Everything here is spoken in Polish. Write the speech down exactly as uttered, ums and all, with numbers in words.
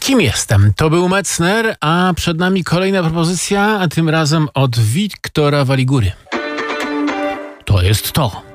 Kim jestem? To był Metzner, a przed nami kolejna propozycja, a tym razem od Wiktora Waligury. To jest to.